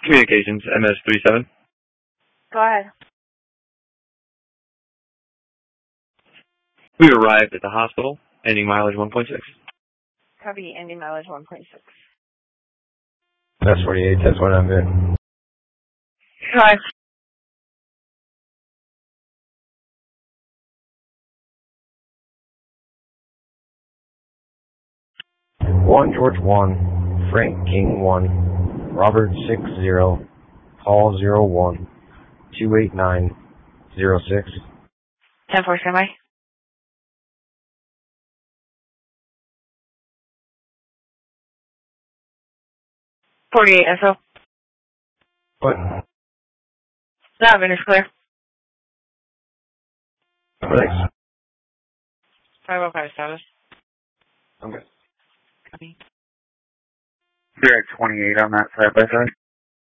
Communications, MS-37. Go ahead. We arrived at the hospital, ending mileage 1.6. Copy, ending mileage 1.6. That's 48, that's what I'm in. Hi. 1 George 1, Frank King 1, Robert 60, Paul 01, 28906. 10-4, standby. SO. What? That is clear. Thanks. 505 status. I'm good. Copy. Direct 28 on that side by side.